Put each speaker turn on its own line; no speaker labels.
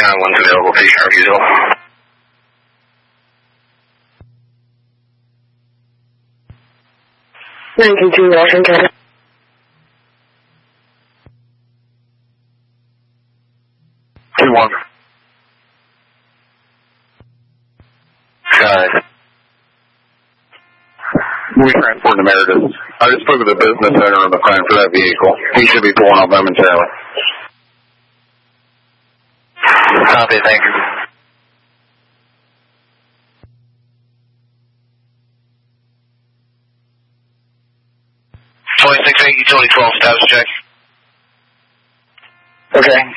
one's available. Please sharp usual.
Washington.
2-1. We transport to Meredith. I just spoke to the business owner on the phone for that vehicle. He should be pulling up momentarily. Copy, thank you. Utility 12, status check.
Okay,